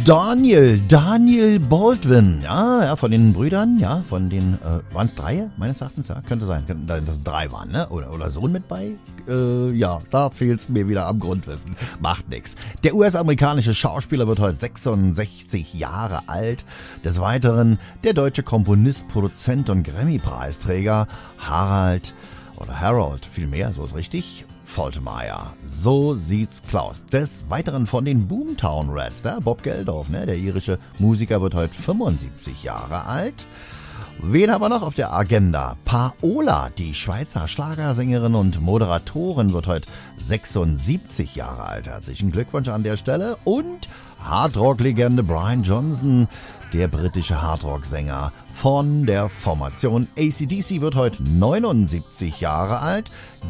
Daniel Baldwin, ja, von den Brüdern, ja, von den, waren es 3, meines Erachtens, ja, könnte sein, dass es 3 waren, ne, oder Sohn mit bei, ja, da fehlt's mir wieder am Grundwissen, macht nix. Der US-amerikanische Schauspieler wird heute 66 Jahre alt, des Weiteren der deutsche Komponist, Produzent und Grammy-Preisträger Harold, vielmehr, so ist richtig, Faltermeyer. So sieht's Klaus. Des Weiteren von den Boomtown Rats, der Bob Geldof, ne? Der irische Musiker wird heute 75 Jahre alt. Wen haben wir noch auf der Agenda? Paola, die Schweizer Schlagersängerin und Moderatorin, wird heute 76 Jahre alt. Herzlichen Glückwunsch an der Stelle. Und Hardrock-Legende Brian Johnson, der britische Hardrock-Sänger von der Formation AC/DC, wird heute 79 Jahre alt.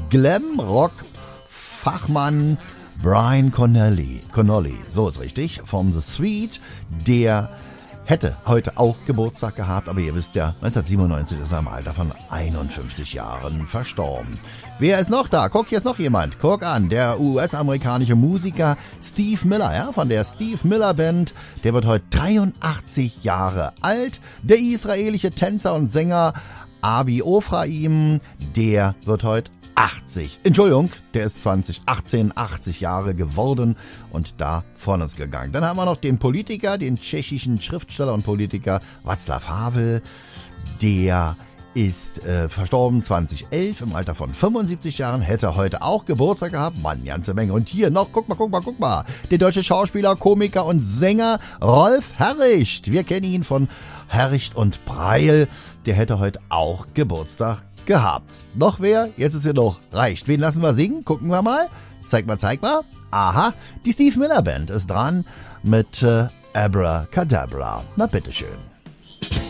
Glam-Rock-Fachmann Brian Connolly, so ist richtig, von The Sweet, der hätte heute auch Geburtstag gehabt, aber ihr wisst ja, 1997 ist er im Alter von 51 Jahren verstorben. Wer ist noch da? Guck, hier ist noch jemand. Guck an, der US-amerikanische Musiker Steve Miller, ja, von der Steve Miller Band, der wird heute 83 Jahre alt. Der israelische Tänzer und Sänger Abi Ofraim, der wird heute 80. Entschuldigung, der ist 2018 80 Jahre geworden und da von uns gegangen. Dann haben wir noch den Politiker, den tschechischen Schriftsteller und Politiker Václav Havel. Der ist verstorben 2011 im Alter von 75 Jahren, hätte heute auch Geburtstag gehabt. Mann, ganze Menge. Und hier noch, guck mal. Der deutsche Schauspieler, Komiker und Sänger Rolf Herricht. Wir kennen ihn von Herricht und Breil. Der hätte heute auch Geburtstag gehabt. Noch wer? Jetzt ist hier noch. Reicht. Wen lassen wir singen? Gucken wir mal. Zeig mal. Aha, die Steve Miller Band ist dran mit Abracadabra. Na bitteschön.